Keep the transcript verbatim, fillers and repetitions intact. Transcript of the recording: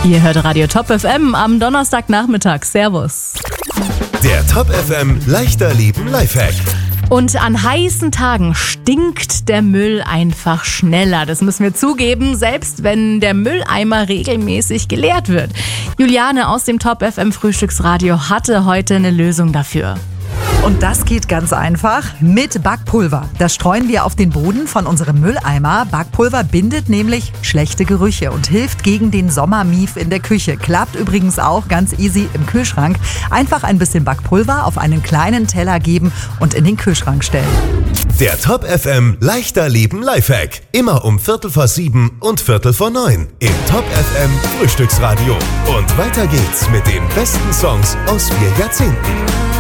Ihr hört Radio Top F M am Donnerstagnachmittag. Servus. Der Top F M leichter Leben Lifehack. Und an heißen Tagen stinkt der Müll einfach schneller. Das müssen wir zugeben, selbst wenn der Mülleimer regelmäßig geleert wird. Juliane aus dem Top F M Frühstücksradio hatte heute eine Lösung dafür. Und das geht ganz einfach mit Backpulver. Das streuen wir auf den Boden von unserem Mülleimer. Backpulver bindet nämlich schlechte Gerüche und hilft gegen den Sommermief in der Küche. Klappt übrigens auch ganz easy im Kühlschrank. Einfach ein bisschen Backpulver auf einen kleinen Teller geben und in den Kühlschrank stellen. Der Top F M leichter Leben Lifehack. Immer um Viertel vor sieben und Viertel vor neun im Top F M Frühstücksradio. Und weiter geht's mit den besten Songs aus vier Jahrzehnten.